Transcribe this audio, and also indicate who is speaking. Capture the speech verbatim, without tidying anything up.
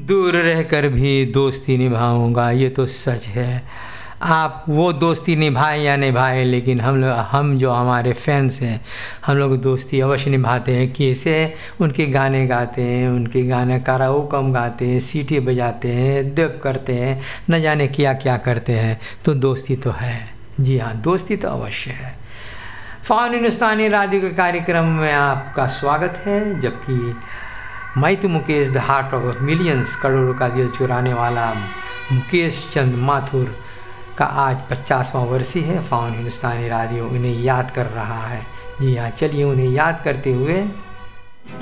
Speaker 1: दूर रहकर भी दोस्ती निभाऊंगा, ये तो सच है। आप वो दोस्ती निभाए या निभाए, लेकिन हम लोग हम जो हमारे फैंस हैं, हम लोग दोस्ती अवश्य निभाते हैं। कैसे? उनके गाने गाते हैं, उनके गाने कराओकम गाते हैं, सीटी बजाते हैं, दब करते हैं, न जाने क्या क्या करते हैं। तो दोस्ती तो है, जी हाँ, दोस्ती तो अवश्य है। फ़ॉन हिंदुस्तानी रेडियो के कार्यक्रम में आपका स्वागत है। जबकि मैं तो Mukesh, the heart of millions, करोड़ों का दिल चुराने वाला मुकेश चंद माथुर का आज पचासवां वर्षी है। फ़ॉन हिंदुस्तानी रेडियो उन्हें याद कर रहा है। जी हाँ, चलिए उन्हें याद करते हुए